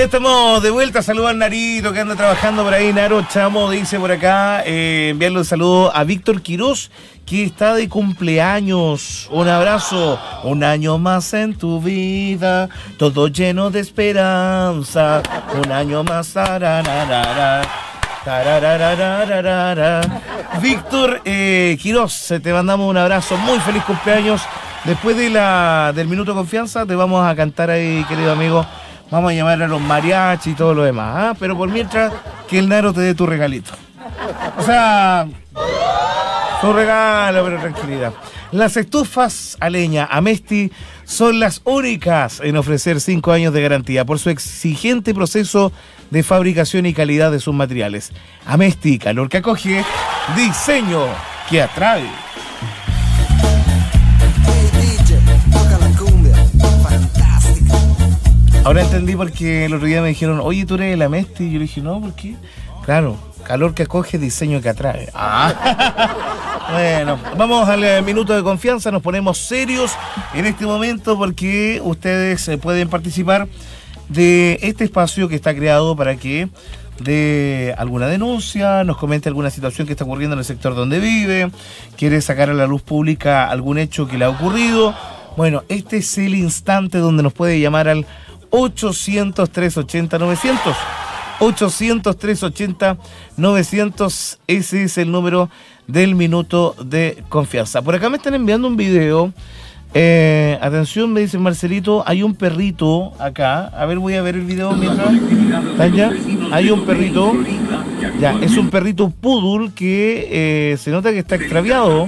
Ya estamos de vuelta, saludos al Narito que anda trabajando por ahí. Naro Chamo dice por acá, enviarle un saludo a Víctor Quirós, que está de cumpleaños. Un abrazo, un año más en tu vida, todo lleno de esperanza, un año más. Tarararara, tarararara. Víctor Quirós, te mandamos un abrazo, muy feliz cumpleaños. Después del minuto de confianza te vamos a cantar ahí, querido amigo. Vamos a llamar a los mariachis y todo lo demás, ¿ah? Pero por mientras, que el Naro te dé tu regalito. O sea, su regalo, pero tranquilidad. Las estufas a leña Amesti son las únicas en ofrecer 5 años de garantía por su exigente proceso de fabricación y calidad de sus materiales. Amesti, calor que acoge, diseño que atrae. Ahora entendí porque el otro día me dijeron, oye, ¿tú eres el Amesti? Y yo le dije, no, ¿por qué? Claro, calor que acoge, diseño que atrae. Bueno, vamos al minuto de confianza, nos ponemos serios en este momento porque ustedes pueden participar de este espacio que está creado para que dé alguna denuncia, nos comente alguna situación que está ocurriendo en el sector donde vive, quiere sacar a la luz pública algún hecho que le ha ocurrido. Bueno, este es el instante donde nos puede llamar al 800-380-900. 800-380-900. Ese es el número del minuto de confianza. Por acá me están enviando un video. Atención, me dice Marcelito, hay un perrito acá. A ver, voy a ver el video mientras. ¿Están ya? Hay un perrito. Ya, es un perrito poodle que se nota que está extraviado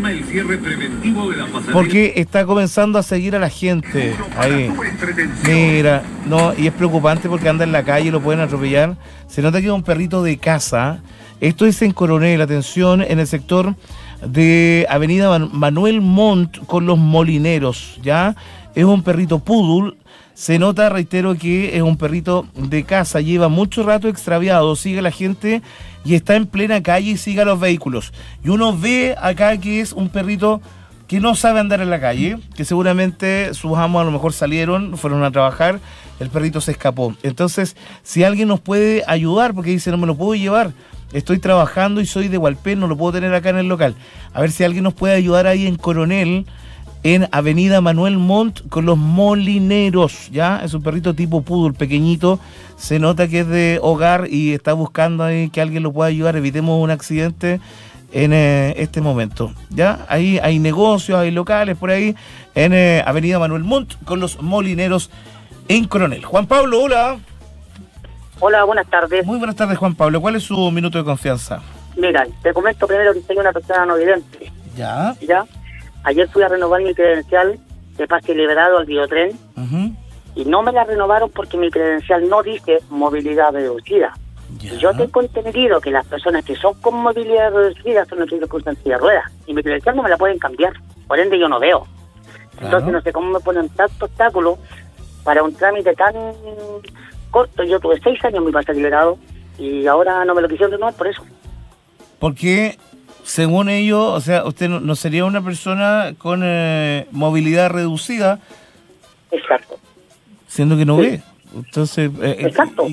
porque está comenzando a seguir a la gente. Ahí. Mira, no, y es preocupante porque anda en la calle y lo pueden atropellar. Se nota que es un perrito de casa. Esto es en Coronel, atención, en el sector de Avenida Manuel Montt con los Molineros, ¿ya? Es un perrito poodle. Se nota, reitero, que es un perrito de casa, lleva mucho rato extraviado, sigue a la gente y está en plena calle y sigue a los vehículos. Y uno ve acá que es un perrito que no sabe andar en la calle, que seguramente sus amos a lo mejor salieron, fueron a trabajar, el perrito se escapó. Entonces, si alguien nos puede ayudar, porque dice, no me lo puedo llevar, estoy trabajando y soy de Hualpén, no lo puedo tener acá en el local. A ver si alguien nos puede ayudar ahí en Coronel, en Avenida Manuel Montt con los Molineros, ¿ya? Es un perrito tipo poodle, pequeñito, se nota que es de hogar y está buscando ahí que alguien lo pueda ayudar, evitemos un accidente en este momento, ¿ya? Ahí hay negocios, hay locales por ahí, en Avenida Manuel Montt con los Molineros en Coronel. Juan Pablo, hola. Hola, buenas tardes. Muy buenas tardes, Juan Pablo. ¿Cuál es su minuto de confianza? Mira, te comento primero que soy una persona no vidente. ¿Ya? ¿Ya? Ayer fui a renovar mi credencial de pase liberado al biotren y no me la renovaron porque mi credencial no dice movilidad reducida. ¿Ya? Y yo tengo entendido que las personas que son con movilidad reducida son los que con silla de ruedas y mi credencial no me la pueden cambiar, por ende yo no veo. Entonces no sé cómo me ponen tanto obstáculo para un trámite tan corto. Yo tuve 6 años mi pase liberado y ahora no me lo quisieron renovar por eso. Porque según ellos, o sea, usted no sería una persona con movilidad reducida. Exacto. Siendo que no ve. Entonces, exacto.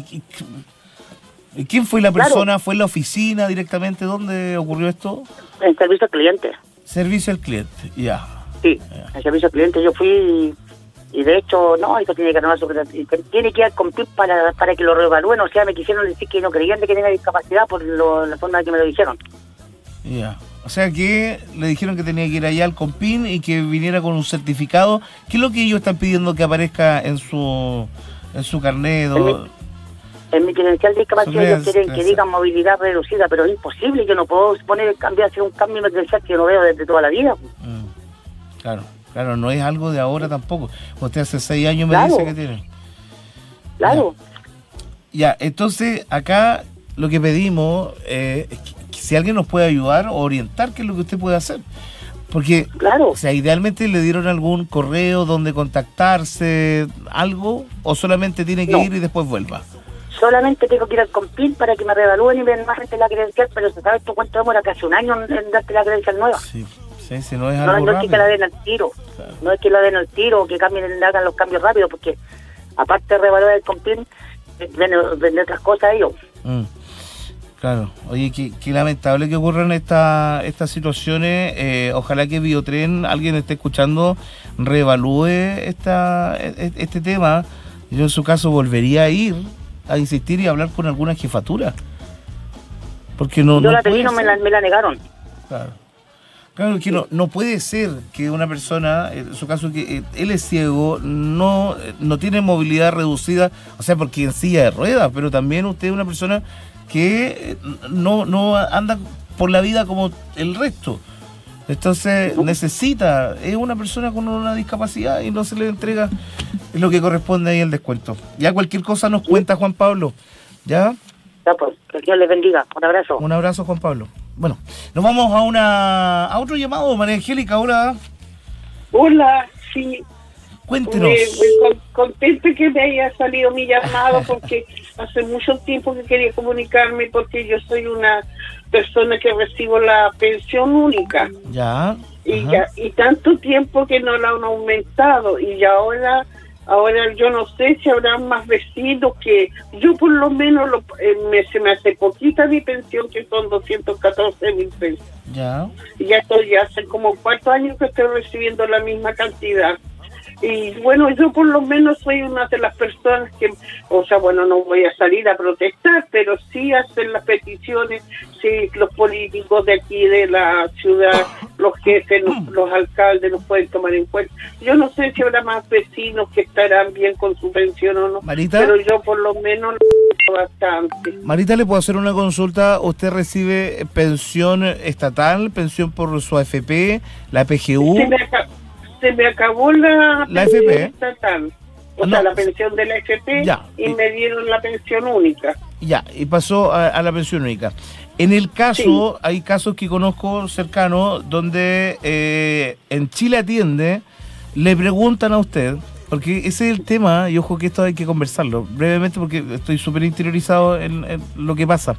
¿Y quién fue la persona? Claro. ¿Fue en la oficina directamente? ¿Dónde ocurrió esto? En servicio al cliente. Servicio al cliente, ya. Sí, en servicio al cliente yo fui y de hecho, no, esto tiene que renovar tiene que ir con PIB para que lo reevalúen. O sea, me quisieron decir que no creían de que tenía discapacidad por la forma en que me lo dijeron. Ya. O sea que le dijeron que tenía que ir allá al COMPIN y que viniera con un certificado. ¿Qué es lo que ellos están pidiendo que aparezca en su carnet? En mi credencial de discapacidad ellos quieren que digan movilidad reducida, pero es imposible. Yo no puedo hacer un cambio en mi credencial que yo no veo desde toda la vida. Claro, no es algo de ahora tampoco. Usted hace 6 años me dice que tiene. Claro. Ya, entonces acá lo que pedimos es que si alguien nos puede ayudar o orientar qué es lo que usted puede hacer. Porque, o sea, idealmente le dieron algún correo donde contactarse, algo, o solamente tiene que ir y después vuelva. Solamente tengo que ir al COMPIN para que me reevalúen y me den más gente la credencial, pero se sabe cuánto demora, casi un año en darte la credencial nueva. Sí, si no es algo no es que la den al tiro, claro. No es que la den al tiro o que cambien, hagan los cambios rápidos, porque aparte de reevaluar el COMPIN, vender otras cosas ellos. Claro, oye, qué lamentable que ocurran estas situaciones. Ojalá que Biotren, alguien esté escuchando, reevalúe este tema. Yo en su caso volvería a ir, a insistir y a hablar con alguna jefatura. Porque no. Yo no la pedí, puede me la negaron. Claro, que no puede ser que una persona, en su caso que él es ciego, no tiene movilidad reducida, o sea, porque en silla de ruedas, pero también usted es una persona que no anda por la vida como el resto. Entonces es una persona con una discapacidad y no se le entrega lo que corresponde ahí el descuento. Ya cualquier cosa nos cuenta Juan Pablo. ¿Ya? Ya pues, que Dios les bendiga. Un abrazo. Un abrazo, Juan Pablo. Bueno, nos vamos a otro llamado, María Angélica, ahora. Hola, sí. Cuéntenos. Contento que me haya salido mi llamado porque hace mucho tiempo que quería comunicarme porque yo soy una persona que recibo la pensión única. Ya. Y tanto tiempo que no la han aumentado y ahora yo no sé si habrá más vecinos que yo por lo menos se me hace poquita mi pensión que son 214.000 pesos. Ya. Y ya hace como 4 años que estoy recibiendo la misma cantidad. Y bueno, yo por lo menos soy una de las personas que, o sea, bueno, no voy a salir a protestar, pero sí hacer las peticiones, sí, los políticos de aquí, de la ciudad, los jefes, los alcaldes nos pueden tomar en cuenta. Yo no sé si habrá más vecinos que estarán bien con su pensión o no, Marita, pero yo por lo menos lo bastante. Marita, ¿le puedo hacer una consulta? ¿Usted recibe pensión estatal, pensión por su AFP, la PGU? Se me acabó la FP estatal, sea, la pensión de la FP ya, y me dieron la pensión única. Ya, y pasó a la pensión única. En el caso, sí, hay casos que conozco cercanos donde en Chile Atiende le preguntan a usted, porque ese es el tema, y ojo que esto hay que conversarlo brevemente porque estoy súper interiorizado en lo que pasa.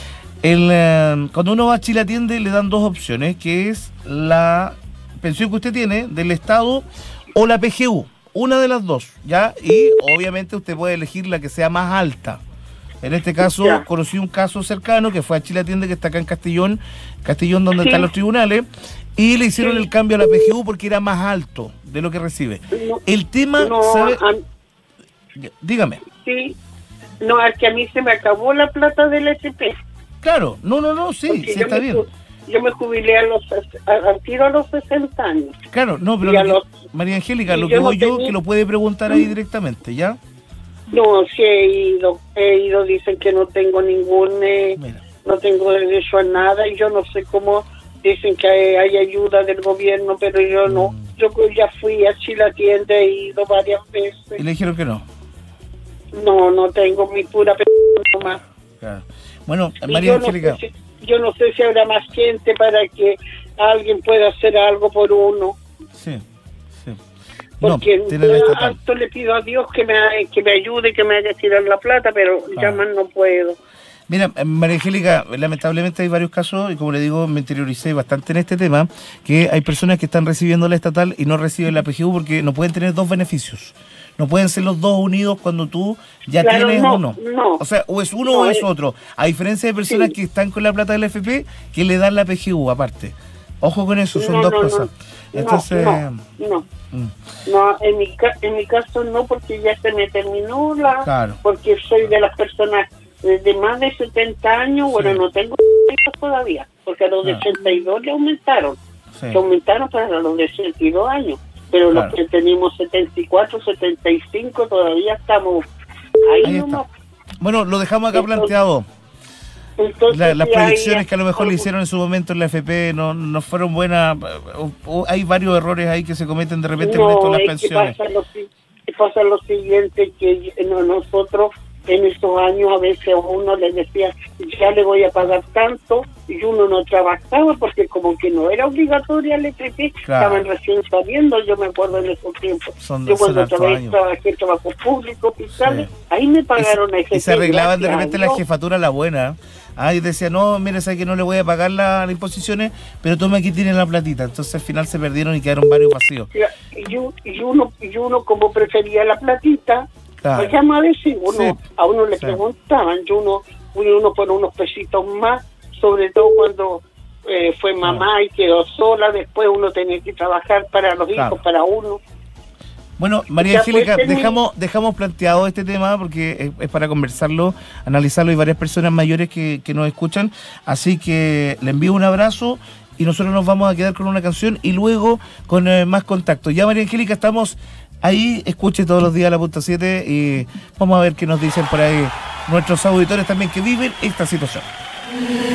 Cuando uno va a Chile Atiende le dan dos opciones, que es la pensión que usted tiene del Estado o la PGU, una de las dos, ¿ya? Y obviamente usted puede elegir la que sea más alta. En este caso, conocí un caso cercano que fue a Chile Atiende, que está acá en Castellón donde están los tribunales, y le hicieron el cambio a la PGU porque era más alto de lo que recibe. El tema, ¿sabe? Dígame. Sí, no, es que a mí se me acabó la plata del SP. Claro, sí está bien. Yo me jubilé al tiro a los 60 años. Claro, no, pero María Angélica, lo que voy yo, que lo puede preguntar ahí directamente, ¿ya? No, sí he ido, dicen que no tengo no tengo derecho a nada y yo no sé cómo, dicen que hay ayuda del gobierno, pero yo no. Yo ya fui a Chile Atiende, he ido varias veces. ¿Y le dijeron que no? No tengo mi pura pensión nomás. Claro. Bueno, María Angélica. Yo no sé si habrá más gente para que alguien pueda hacer algo por uno. Sí. Porque harto le pido a Dios que me ayude, que me haga tirar la plata, pero ya más no puedo. Mira, María Angélica, lamentablemente hay varios casos, y como le digo, me interioricé bastante en este tema, que hay personas que están recibiendo la estatal y no reciben la PGU porque no pueden tener dos beneficios. No pueden ser los dos unidos cuando tú ya tienes uno. No. O sea, o es uno o es otro. A diferencia de personas que están con la plata del FP, que le dan la PGU aparte. Ojo con eso, son dos cosas. Entonces, no, en mi caso no, porque ya se me terminó porque soy de las personas de más de 70 años, bueno, no tengo hijos todavía, porque a los de 82 le aumentaron. Se aumentaron para los de 62 años. Pero los que tenemos 74, 75 todavía estamos ahí nomás. Bueno, lo dejamos acá planteado. Las proyecciones que a lo mejor le hicieron en su momento en la FP no fueron buenas. Hay varios errores ahí que se cometen de repente con esto de las pensiones. Pasa lo siguiente, que nosotros en estos años a veces a uno le decía, ya le voy a pagar tanto, y uno no trabajaba porque como que no era obligatoria el FP, estaban recién saliendo, yo me acuerdo en esos tiempos. Yo cuando trabajé trabajos públicos, fiscales, ahí me pagaron a FP. Y se arreglaban de repente la jefatura la buena. Y decía, no, mire, sabe que no le voy a pagar las imposiciones, pero tome, aquí tiene la platita. Entonces al final se perdieron y quedaron varios vacíos. Y uno como prefería la platita, Claro. Porque además a veces a uno le Sí. preguntaban, y uno pone unos pesitos más, sobre todo cuando fue mamá y quedó sola, después uno tenía que trabajar para los Claro. hijos, para uno. Bueno, María Ya, Angélica, pues, dejamos planteado este tema porque es para conversarlo, analizarlo. Hay varias personas mayores que nos escuchan, así que le envío un abrazo y nosotros nos vamos a quedar con una canción y luego con más contacto. Ya, María Angélica, estamos ahí, escuche todos los días la punta 7 y vamos a ver qué nos dicen por ahí nuestros auditores también que viven esta situación.